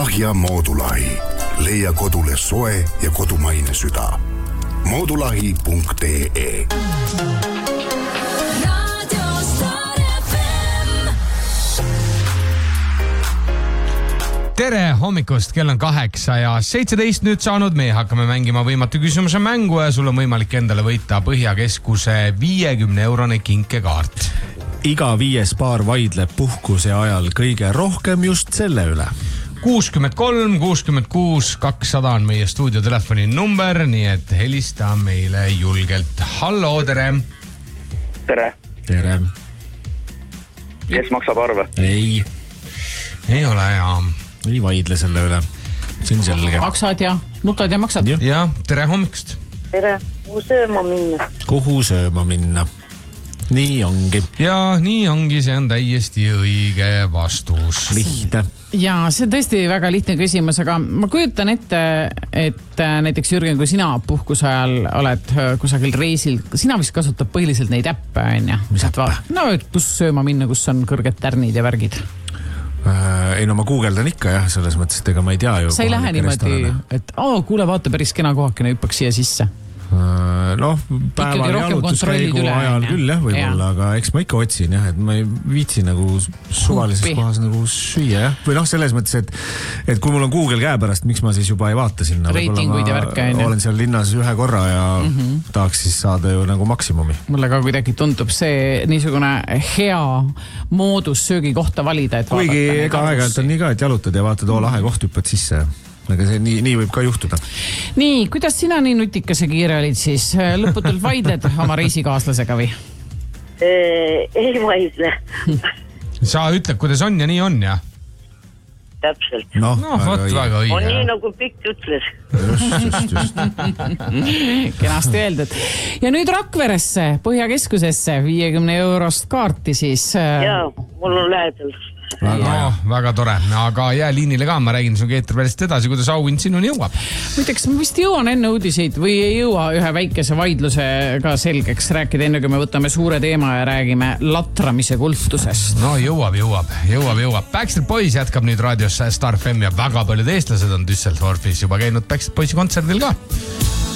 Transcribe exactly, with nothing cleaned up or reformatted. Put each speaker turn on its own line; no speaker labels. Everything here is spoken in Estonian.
Ahja Moodulahi. Leia kodule soe ja kodumaine süda. moodulahi punkt ee.
Tere hommikust, kell on kaheksa ja seitseteist nüüd saanud. Me hakkame mängima võimatu küsimuse mängu ja sul on võimalik endale võita Põhjakeskuse viiekümne eurone kinkekaart.
Iga viies paar vaidleb puhkuse ajal kõige rohkem just selle üle.
kuuskümmend kolm kuuskümmend kuus kakssada on meie stuudiotelefoni number, nii et helista meile julgelt. Hallo, tere!
Tere!
Tere!
Kes maksab arve?
Ei,
ei ole ja...
ei vaidle selle üle. See on selge.
Maksad ja nutad ja maksad.
Ja,
ja tere hommikust!
Tere, kuhu sööma minna?
Kuhu sööma minna? Nii ongi.
Ja nii ongi, see on täiesti õige vastus.
Lihtne.
Ja see on tõesti väga lihtne küsimus, aga ma kujutan ette, et näiteks Jürgen, kui sina puhkuse ajal oled kusagil reisil, sina vist kasutab põhiliselt neid äppe, on ja?
Mis äppe?
No, et kus sööma minna, kus on kõrged tärnid ja värgid?
Äh, ei no ma guugeldan ikka jah, selles mõttes, et ega ma ei tea ju.
Sa ei lähe niimoodi, et oo, kuule, vaata päris kena kohakene hüppaks siia sisse.
Noh, päeval jalutuskäigu ajal
ja.
küll jah, võib-olla, aga eks ma ikka otsin jah, et ma ei viitsi nagu suvalises Huppi. kohas nagu süüa jah. Või noh, selles mõttes, et, et kui mul on Google käe pärast, miks ma siis juba ei vaata sinna.
Reitinguid ja värke.
Olen seal linnas ühe korra ja mm -hmm. tahaks siis saada ju nagu maksimumi.
Mulle ka kuidagi tundub see niisugune hea moodus söögi kohta valida. Et
kuigi ega aeg-ajalt on nii ka, et jalutad ja vaatad, oo lahe koht hüppad sisse. Aga see nii, nii võib ka juhtuda.
Nii, kuidas sina nii nutikas ja kiire olid siis? Lõputult vaidled oma reisikaaslasega või?
Ei vaidle.
Sa ütled, kuidas on ja nii on, ja?
Täpselt.
No,
no võt, väga õige.
On nii nagu pikk ütles.
Just, just, just.
Kenasti öeldud. Ja nüüd Rakveresse, Põhjakeskusesse, viiekümne eurost kaarti siis.
Jaa, mul on lähedal.
No, väga tore, aga jää liinile ka, ma räägin sinuga eetrivälist edasi, kuidas auhind sinuni jõuab.
Muideks, ma vist jõuan enne uudiseid või ei jõua ühe väikese vaidluse ka selgeks rääkida, enne kui me võtame suure teema ja räägime latramise kultusest.
No jõuab, jõuab, jõuab, jõuab. Backstreet Boys jätkab nüüd raadios Star F M ja väga paljud eestlased on Düsseldorfis juba käinud Backstreet Boysi kontserdil ka.